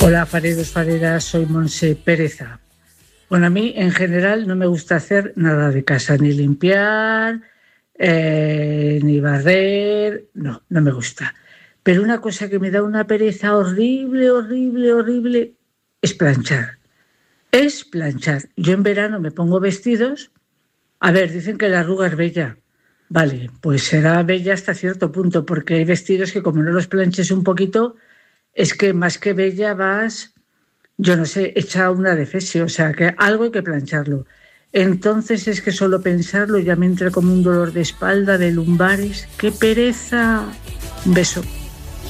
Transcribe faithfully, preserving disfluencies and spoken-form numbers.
Hola, fareros, fareras, soy Monse Pereza. Bueno, a mí en general no me gusta hacer nada de casa, ni limpiar, eh, ni barrer, no, no me gusta. Pero una cosa que me da una pereza horrible, horrible, horrible, es planchar. Es planchar. Yo en verano me pongo vestidos. A ver, dicen que la arruga es bella. Vale, pues será bella hasta cierto punto, porque hay vestidos que como no los planches un poquito, es que más que bella vas, yo no sé, hecha una defesio, o sea, que algo hay que plancharlo. Entonces es que solo pensarlo ya me entra como un dolor de espalda, de lumbares. ¡Qué pereza! Un beso.